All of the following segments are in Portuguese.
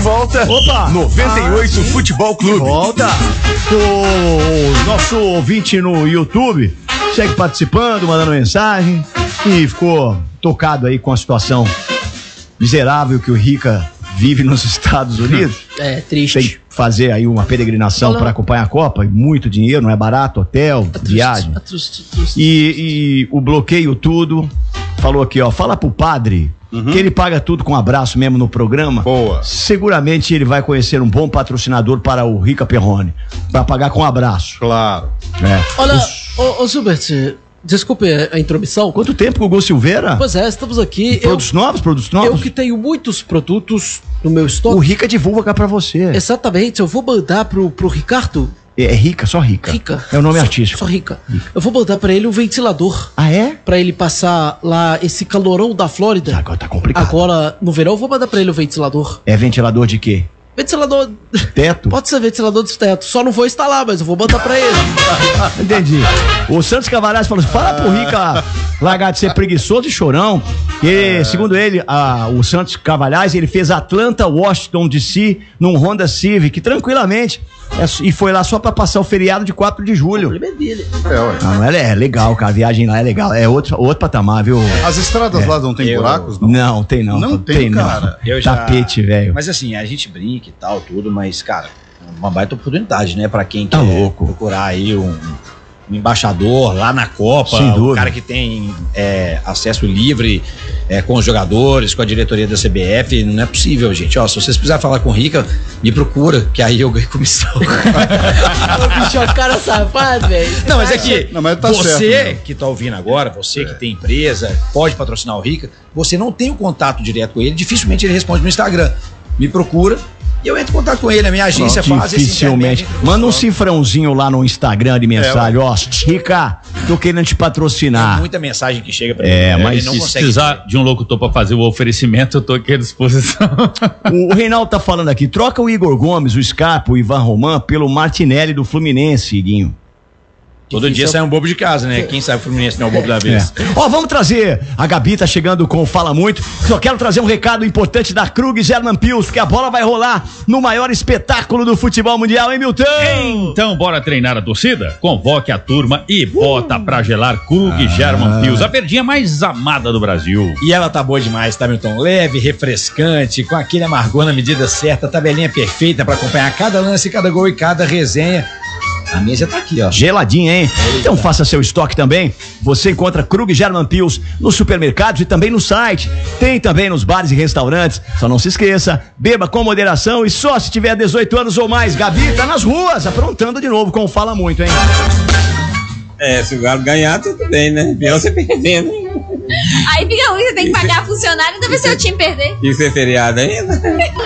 volta. Opa! 98 Futebol Clube. Volta. O nosso ouvinte no YouTube segue participando, mandando mensagem e ficou tocado aí com a situação miserável que o Rica vive nos Estados Unidos. É, triste. Tem que fazer aí uma peregrinação para acompanhar a Copa, muito dinheiro, não é barato, hotel, viagem. E o bloqueio tudo. Falou aqui, ó, fala pro padre que ele paga tudo com um abraço mesmo no programa. Boa. Seguramente ele vai conhecer um bom patrocinador para o Rica Perrone, para pagar com um abraço. Claro. Olha, ô Zubert, desculpe a intromissão. Quanto tempo, Gugu Silveira? Pois é, estamos aqui. Produtos novos? Eu que tenho muitos produtos no meu estoque. O Rica divulga cá pra você. Exatamente, eu vou mandar pro Ricardo. É Rica, só Rica. Rica. É o nome artístico. Só Rica. Eu vou mandar pra ele um ventilador. Ah, é? Pra ele passar lá esse calorão da Flórida. Agora tá complicado. Agora, no verão, eu vou mandar pra ele o ventilador. É ventilador de quê? Ventilador... Teto? Pode ser ventilador de teto. Só não vou instalar, mas eu vou botar pra ele. Entendi. O Santos Cavalhais falou assim, fala pro Rica largar de ser preguiçoso e chorão. Que, segundo ele, o Santos Cavalhais, ele fez Atlanta, Washington DC, num Honda Civic, tranquilamente. E foi lá só pra passar o feriado de 4 de julho. Não, é legal, cara. A viagem lá é legal. É outro patamar, viu? As estradas lá não tem buracos? Não, tem não. Não tem, cara. Tapete, velho. Mas assim, a gente brinca e tal, tudo, mas, cara, uma baita oportunidade, né? Pra quem tá quer louco. Procurar aí um embaixador lá na Copa, o cara que tem acesso livre com os jogadores, com a diretoria da CBF, não é possível, gente. Ó, se vocês precisarem falar com o Rica, me procura, que aí eu ganho comissão. Ô, bicho, o cara safado, velho. Não, mas é que tá você certo, que tá ouvindo agora, você que tem empresa, pode patrocinar o Rica, você não tem o contato direto com ele, dificilmente ele responde no Instagram. Me procura. E eu entro em contato com ele, a minha agência faz esse dificilmente. Manda um cifrãozinho lá no Instagram de mensagem, ó, Rica, tô querendo te patrocinar. Tem muita mensagem que chega pra ele. Mas ele não se precisar de um locutor pra fazer o oferecimento, eu tô aqui à disposição. O Reinaldo tá falando aqui, troca o Igor Gomes, o Scarpa, o Ivan Roman pelo Martinelli do Fluminense, Iguinho. Todo dia sai um bobo de casa, né? Quem sabe o Fluminense não é o bobo da vez. Ó, vamos trazer. A Gabi tá chegando com o Fala Muito. Só quero trazer um recado importante da Krug German Pils, porque a bola vai rolar no maior espetáculo do futebol mundial, hein, Milton? Então, bora treinar a torcida? Convoque a turma e bota pra gelar Krug German Pils, a verdinha mais amada do Brasil. E ela tá boa demais, tá, Milton? Leve, refrescante, com aquele amargor na medida certa, tabelinha perfeita pra acompanhar cada lance, cada gol e cada resenha. A mesa tá aqui, ó. Geladinha, hein? Então faça seu estoque também. Você encontra Krug German Pils nos supermercados e também no site. Tem também nos bares e restaurantes. Só não se esqueça, beba com moderação e só se tiver 18 anos ou mais. Gabi tá nas ruas, aprontando de novo com o Fala Muito, hein? Se o Galo ganhar, tudo bem, né? Pior você perdendo. Aí fica ruim, você tem que pagar funcionário e deve ser o time perder. Isso é feriado ainda?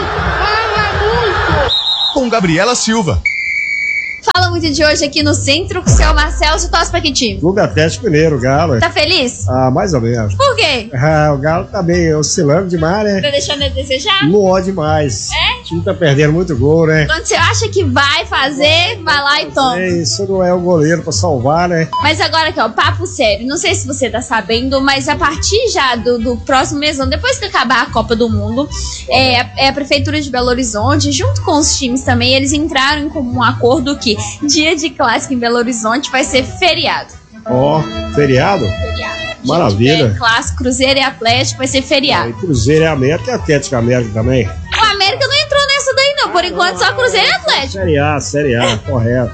Fala Muito! Com Gabriela Silva. Fala Muito de hoje aqui no centro com o seu Marcelo. Você torce pra que time? Clube Atlético Mineiro, Galo. Tá feliz? Mais ou menos. Por quê? O Galo tá bem oscilando demais, né? Tá deixando a desejar? Não demais. É? O time tá perdendo muito gol, né? Quando você acha que vai fazer, vai lá e toma. Isso não é o goleiro pra salvar, né? Mas agora aqui, ó, papo sério. Não sei se você tá sabendo, mas a partir já do próximo mês, depois que acabar a Copa do Mundo, a Prefeitura de Belo Horizonte, junto com os times também, eles entraram em comum acordo que dia de clássico em Belo Horizonte vai ser feriado. Feriado? Feriado. Maravilha. Clássico, Cruzeiro e Atlético vai ser feriado. Cruzeiro e América e Atlético América também. O América não entrou nessa daí não, por enquanto só Cruzeiro e Atlético. Série A, correto.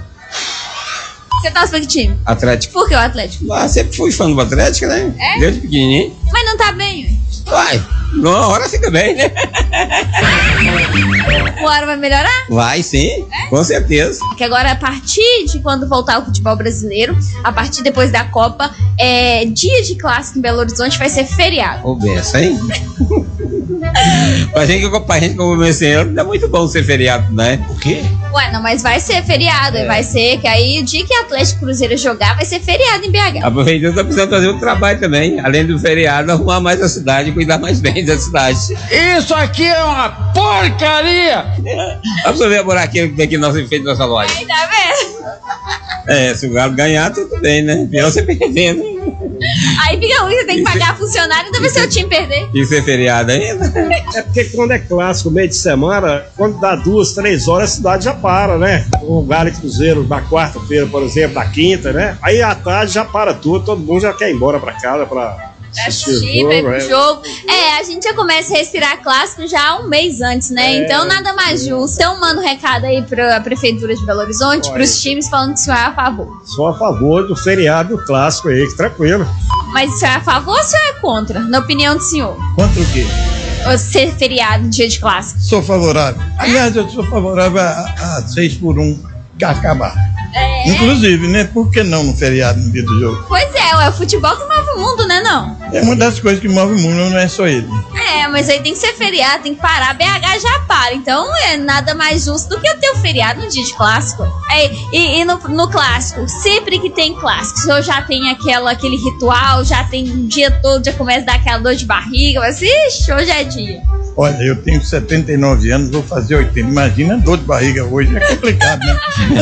Você torce pra que time? Atlético. Por que o Atlético? Sempre fui fã do Atlético, né? Desde pequenininho. Mas não tá bem, Vai, numa hora fica bem, né? Uma hora vai melhorar? Vai sim, com certeza. Que agora, a partir de quando voltar o futebol brasileiro, a partir depois da Copa, dia de clássico em Belo Horizonte vai ser feriado. Ô, benção, hein? Pra gente como vencedor, é muito bom ser feriado, né? O quê? Ué, não, mas vai ser feriado, vai ser que aí o dia que Atlético e Cruzeiro jogar vai ser feriado em BH. A prefeitura tá precisando fazer um trabalho também, além do feriado, arrumar mais a cidade, cuidar mais bem da cidade. Isso aqui é uma porcaria! Vamos ver o buraquinho que tem aqui no nosso enfeite da nossa loja. Tá vendo? Se o Galo ganhar, tudo bem, né? Pior você perdendo. Aí fica ruim, você tem que pagar funcionário, deve ser o time perder. Isso é feriado ainda? É porque quando é clássico, meio de semana, quando dá 2, 3 horas, a cidade já para, né? O Galo e Cruzeiro na quarta-feira, por exemplo, na quinta, né? Aí à tarde já para tudo, todo mundo já quer ir embora pra casa pra assistir o jogo. A gente já começa a respirar clássico já há um mês antes, né? Então nada mais justo. Então manda um recado aí pra Prefeitura de Belo Horizonte, pros times, falando que o senhor é a favor. Sou a favor do feriado clássico aí, que tranquilo. Mas o senhor é a favor ou o senhor é contra? Na opinião do senhor? Contra o quê? Ser feriado, dia de clássico. Sou favorável. Aliás, eu sou favorável a 6x1 acabar. Inclusive, né? Por que não no feriado, no dia do jogo? Pois é o futebol que move o mundo, né não? É uma das coisas que move o mundo, não é só ele. Mas aí tem que ser feriado, tem que parar, BH já para. Então é nada mais justo do que eu ter o feriado no dia de clássico. E no clássico, sempre que tem clássico, eu já tenho aquele ritual, já tem o dia todo, já começa a dar aquela dor de barriga, mas ixi, hoje é dia. Olha, eu tenho 79 anos, vou fazer 80. Imagina dor de barriga hoje, é complicado, né?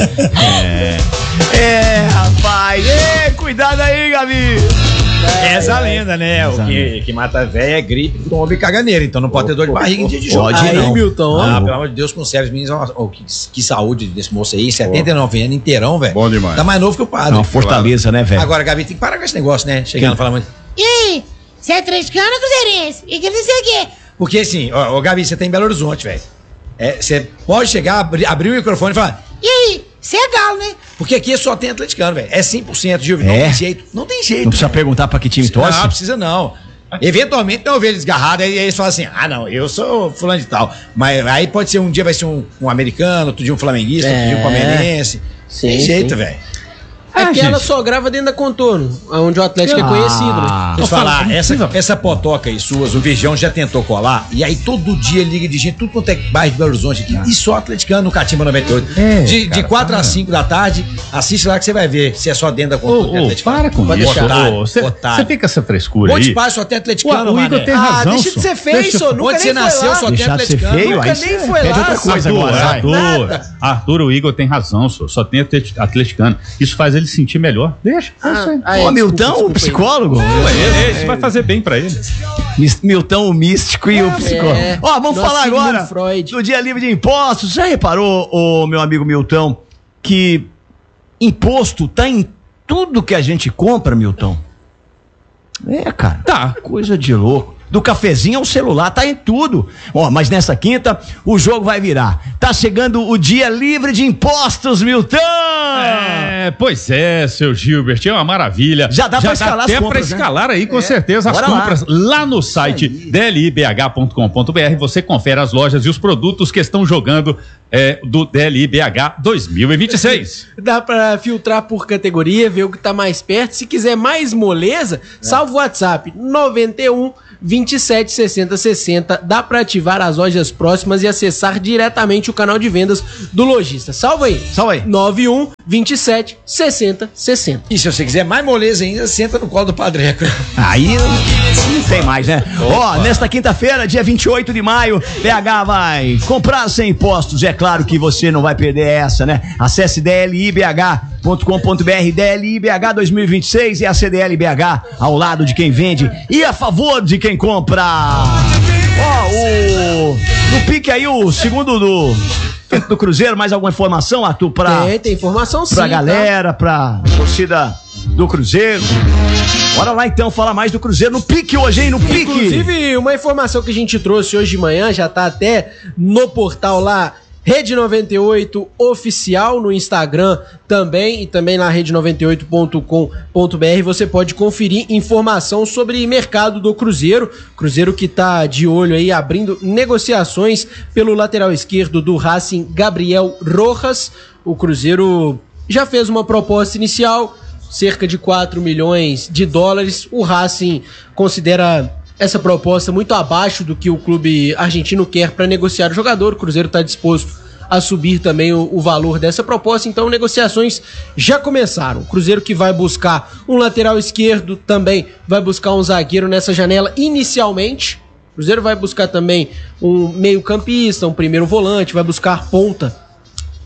Rapaz. Cuidado aí, Gabi. Essa lenda, né? O que mata velho é gripe, tomba e caganeira. Então não pode ter dor de barriga em dia de jogo. Pode não. Milton. Pelo amor de Deus, com sérios meninos. Que saúde desse moço aí, 79 anos, inteirão, velho. Bom demais. Tá mais novo que o padre. Uma fortaleza, né, velho? Agora, Gabi, tem que parar com esse negócio, né? Chegando e falar muito. E aí, você é atleticano ou cruzeirense? E que não sei o quê? Porque assim, ó, Gabi, você tá em Belo Horizonte, velho. Você pode chegar, abrir o microfone e falar. E aí, você é galo, né? Porque aqui só tem atleticano, velho. É 100%, Gilvio. Não tem jeito. Não tem jeito. Não precisa perguntar pra que time torce? Não, precisa não. Eventualmente tem ovelha desgarrada e aí eles falam assim: não, eu sou fulano de tal. Mas aí pode ser um dia vai ser um americano, outro dia um flamenguista, outro dia um palmeirense. Tem jeito, velho. É porque ela só grava dentro da Contorno, onde o Atlético é conhecido, né? Deixa eu falar, essa potoca aí suas, o Virgão já tentou colar, e aí todo dia liga de gente, tudo quanto é bairro de Belo Horizonte aqui, e só atleticano no Catimba 98. De 4 a 5 da tarde, assiste lá que você vai ver se é só dentro da Contorno. Para com isso. Você fica essa frescura aí. Monte Pai só tem atleticano, o Igor tem razão. Deixa de ser feio, senhor. Nunca onde você nasceu só tem atleticano. Nunca nem foi lá. Outra coisa agora. Arthur, o Igor tem razão, senhor. Só tem atleticano. Isso faz ele se sentir melhor. Deixa. Ô, Milton, o psicólogo? Isso vai fazer bem pra ele. Milton, o místico e o psicólogo. Ó, vamos falar agora do Dia Livre de Impostos. Já reparou, ô, meu amigo Milton, que imposto tá em tudo que a gente compra, Milton? Cara. Tá. Coisa de louco. Do cafezinho ao celular, tá em tudo. Ó, mas nessa quinta, o jogo vai virar. Tá chegando o Dia Livre de Impostos, Milton! Pois é, seu Gilbert, é uma maravilha. Já dá pra escalar até as compras, pra escalar aí, com certeza, as compras lá no site dlibh.com.br. Você confere as lojas e os produtos que estão jogando do DLIBH 2026. Dá pra filtrar por categoria, ver o que tá mais perto. Se quiser mais moleza, salva o WhatsApp 91 27 60 60. Dá pra ativar as lojas próximas e acessar diretamente o canal de vendas do lojista. Salva aí. 91 27 60 60. E se você quiser mais moleza ainda, senta no colo do Padreco. Aí não tem mais, né? Ó, nesta quinta-feira, dia 28 de maio, BH vai comprar sem impostos. É claro que você não vai perder essa, né? Acesse dlibh.com.br, DLIBH 2026 e a CDLBH ao lado de quem vende e a favor de quem compra. Ó, no pique aí, o segundo do Cruzeiro, mais alguma informação, Arthur? Tem informação sim. Pra galera, pra torcida do Cruzeiro. Bora lá então falar mais do Cruzeiro no pique hoje, hein? No pique. Inclusive, uma informação que a gente trouxe hoje de manhã, já tá até no portal lá, Rede 98 Oficial no Instagram também, e também na rede98.com.br você pode conferir informação sobre mercado do Cruzeiro. Cruzeiro que tá de olho aí, abrindo negociações pelo lateral esquerdo do Racing, Gabriel Rojas. O Cruzeiro já fez uma proposta inicial, cerca de 4 milhões de dólares. O Racing considera essa proposta muito abaixo do que o clube argentino quer para negociar o jogador. O Cruzeiro está disposto a subir também o valor dessa proposta, então negociações já começaram. O Cruzeiro que vai buscar um lateral esquerdo, também vai buscar um zagueiro nessa janela inicialmente. O Cruzeiro vai buscar também um meio-campista, um primeiro volante, vai buscar ponta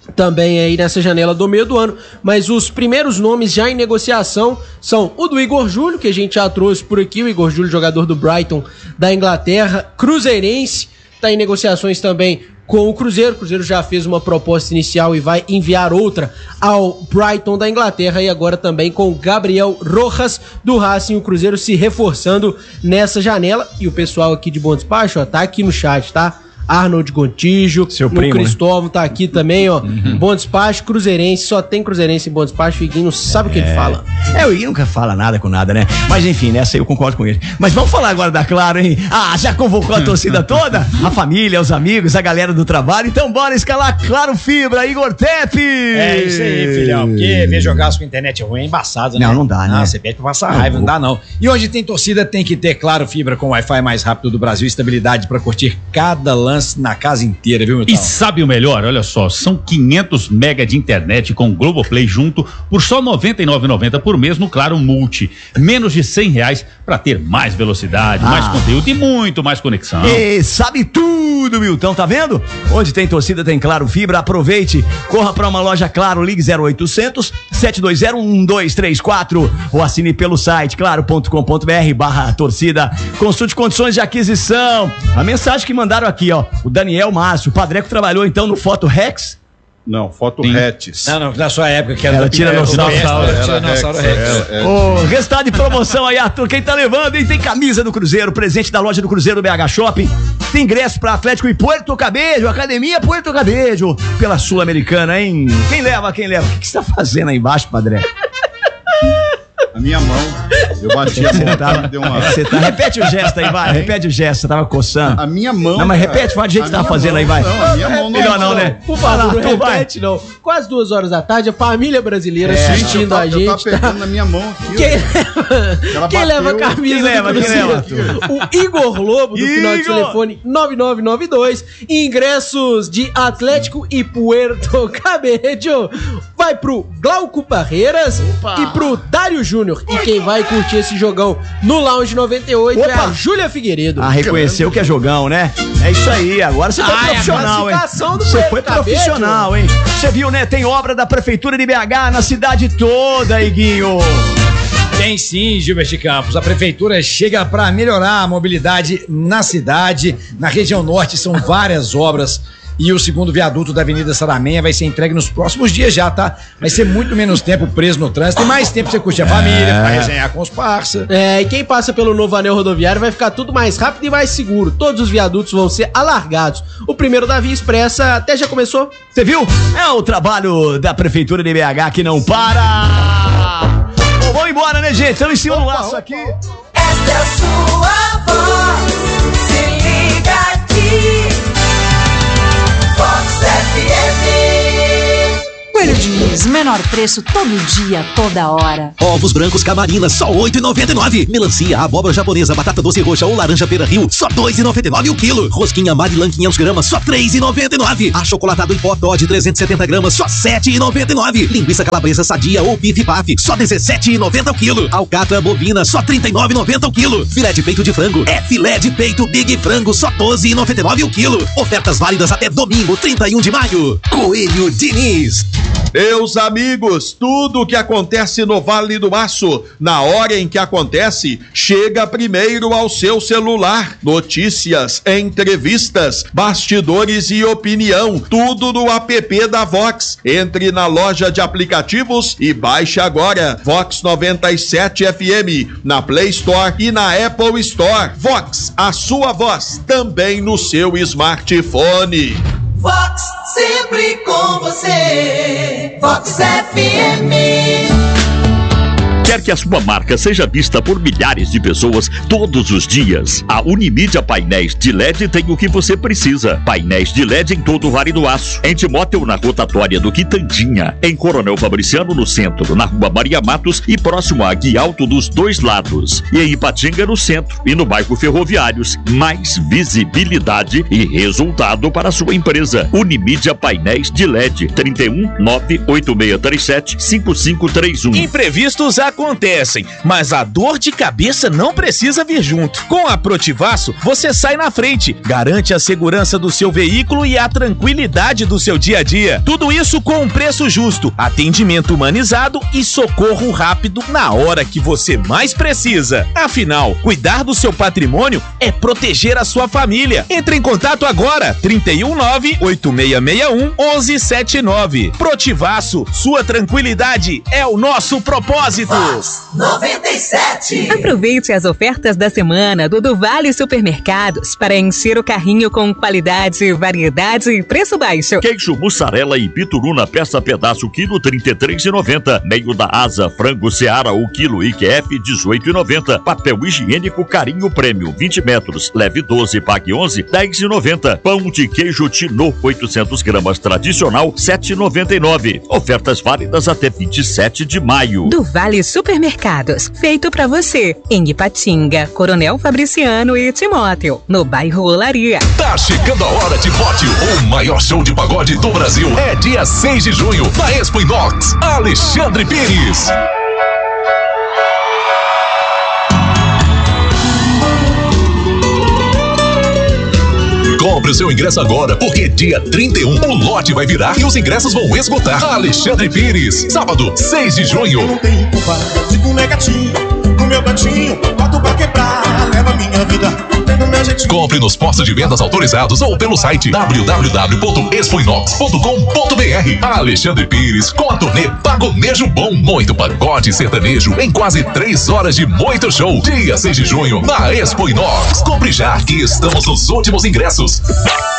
também aí nessa janela do meio do ano, mas os primeiros nomes já em negociação são o do Igor Júlio, que a gente já trouxe por aqui, o Igor Júlio, jogador do Brighton da Inglaterra, cruzeirense, está em negociações também com o Cruzeiro já fez uma proposta inicial e vai enviar outra ao Brighton da Inglaterra, e agora também com o Gabriel Rojas do Racing, o Cruzeiro se reforçando nessa janela, e o pessoal aqui de Bom Despacho, ó, tá aqui no chat, tá? Arnold Gontijo, seu primo, o Cristóvão, né? Tá aqui também, ó. Bom Despacho, cruzeirense, só tem cruzeirense em Bom Despacho, o Iguinho não sabe o que ele fala. O Iguinho nunca fala nada com nada, né? Mas enfim, nessa eu concordo com ele. Mas vamos falar agora da Claro, hein? Já convocou a torcida toda? A família, os amigos, a galera do trabalho, então bora escalar Claro Fibra, Igor Tepe! É isso aí, filhão, porque ver jogar com internet ruim é embaçado, né? Não dá, né? Você pede pra passar raiva, não dá não. E onde tem torcida tem que ter Claro Fibra com o Wi-Fi mais rápido do Brasil, estabilidade pra curtir cada lance na casa inteira, viu, Milton? E sabe o melhor? Olha só, são 500 mega de internet com Globoplay junto por só R$ 99,90 por mês no Claro Multi. Menos de R$100 para ter mais velocidade, mais conteúdo e muito mais conexão. E sabe tudo, Milton, tá vendo? Onde tem torcida tem Claro Fibra, aproveite, corra para uma loja Claro, ligue 0800 720 1234 ou assine pelo site claro.com.br/torcida. Consulte condições de aquisição. A mensagem que mandaram aqui, ó, o Daniel Márcio, o Padreco trabalhou então no Foto Rex? Não, Foto Retis. Não, na sua época que era Tiranossauro Rex. O resultado de promoção aí, Arthur, quem tá levando, hein? Tem camisa do Cruzeiro, presente da loja do Cruzeiro BH Shopping, tem ingresso pra Atlético e Puerto Cabello, Academia Puerto Cabello, pela Sul-Americana, hein? Quem leva? O que você tá fazendo aí embaixo, Padre? A minha mão, eu bati a mão, deu uma... Repete o gesto aí, vai, repete o gesto, você tava coçando. A minha mão... Não, mas repete, fala do jeito que você tava fazendo aí, vai. Não, a minha mão melhor não, né? Por favor, não repete, não. Quase 2 horas da tarde, a família brasileira assistindo a gente. Eu tava pegando na minha mão aqui. Quem leva a camisa do Cruzeiro? O Igor Lobo, do final de telefone 9992. Ingressos de Atlético e Puerto Cabello. Vai pro Glauco Barreiras e pro Dário Júnior. E quem vai curtir esse jogão no Lounge 98 é a Júlia Figueiredo. Reconheceu que é jogão, né? É isso aí, agora você foi profissional, hein? Você foi profissional, hein? Você viu, né? Tem obra da Prefeitura de BH na cidade toda, Iguinho. Tem sim, Gilberto Campos. A prefeitura chega para melhorar a mobilidade na cidade. Na região norte são várias obras. E o segundo viaduto da Avenida Saramenha vai ser entregue nos próximos dias já, tá? Vai ser muito menos tempo preso no trânsito e mais tempo pra você curtir a família, pra resenhar com os parça. E quem passa pelo novo anel rodoviário vai ficar tudo mais rápido e mais seguro. Todos os viadutos vão ser alargados. O primeiro da Via Expressa até já começou. Você viu? É o trabalho da Prefeitura de BH que não para. Bom, vamos embora, né, gente? Estamos em cima do laço aqui. Essa é a sua voz. Se liga aqui. Fox FM. Coelho Diniz, menor preço todo dia, toda hora. Ovos brancos Camarina, só R$ 8,99. Melancia, abóbora japonesa, batata doce roxa ou laranja pera rio, só R$ 2,99 o quilo. Rosquinha Marilã 500 gramas, só R$ 3,99. Achocolatado em pó Toddy 370 gramas, só R$ 7,99. Linguiça calabresa sadia ou bife paf, só R$ 17,90 o quilo. Alcatra bovina, só R$ 39,90 o quilo. Filé de peito de frango, filé de peito Big Frango, só R$ 12,99 o quilo. Ofertas válidas até domingo, 31 de maio. Coelho Diniz. Meus amigos, tudo o que acontece no Vale do Aço, na hora em que acontece, chega primeiro ao seu celular. Notícias, entrevistas, bastidores e opinião, tudo no app da Vox. Entre na loja de aplicativos e baixe agora Vox 97 FM, na Play Store e na Apple Store. Vox, a sua voz, também no seu smartphone. Vox, sempre com você. Vox FM. Quer que a sua marca seja vista por milhares de pessoas todos os dias? A Unimídia Painéis de LED tem o que você precisa. Painéis de LED em todo o Vale do Aço. Em Timóteo, na rotatória do Quitandinha. Em Coronel Fabriciano, no centro. Na Rua Maria Matos e próximo a Guia Alto dos dois lados. E em Ipatinga, no centro. E no bairro Ferroviários. Mais visibilidade e resultado para a sua empresa. Unimídia Painéis de LED. 31 98637 5531. Imprevistos acontecem. acontecem, mas a dor de cabeça não precisa vir junto. Com a Protivaço, você sai na frente, garante a segurança do seu veículo e a tranquilidade do seu dia a dia. Tudo isso com um preço justo, atendimento humanizado e socorro rápido na hora que você mais precisa. Afinal, cuidar do seu patrimônio é proteger a sua família. Entre em contato agora, 319-8661-1179. Protivaço, sua tranquilidade é o nosso propósito. 97. Aproveite as ofertas da semana do Vale Supermercados para encher o carrinho com qualidade, variedade e preço baixo. Queijo, mussarela e pituru na peça pedaço quilo R$33,90. Meio da asa, frango Seara o quilo IQF R$18,90. Papel higiênico Carinho Prêmio 20 metros, leve 12, pague 11, R$10,90. Pão de queijo Tinô 800 gramas tradicional R$7,99. Ofertas válidas até 27 de maio. Do Vale Supermercados, feito pra você, em Ipatinga, Coronel Fabriciano e Timóteo, no bairro Olaria. Tá chegando a hora de Mótil, o maior show de pagode do Brasil. É dia 6 de junho, na Expo Inox, Alexandre Pires. Compre o seu ingresso agora, porque dia 31 o lote vai virar e os ingressos vão esgotar. Alexandre Pires, sábado, 6 de junho. Eu não tenho culpa, fico negatinho, no meu cantinho, boto pra quebrar, leva minha vida. Compre nos postos de vendas autorizados ou pelo site www.expoinox.com.br. Alexandre Pires com a turnê Pagonejo Bom. Muito pagode sertanejo em quase 3 horas de muito show. Dia 6 de junho na Expo Inox. Compre já que estamos nos últimos ingressos.